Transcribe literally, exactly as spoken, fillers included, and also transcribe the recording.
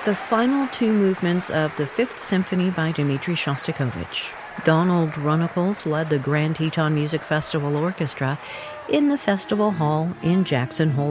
the final two movements of the Fifth Symphony by Dmitri Shostakovich. Donald Runnicles led the Grand Teton Music Festival Orchestra in the Festival Hall in Jackson Hole,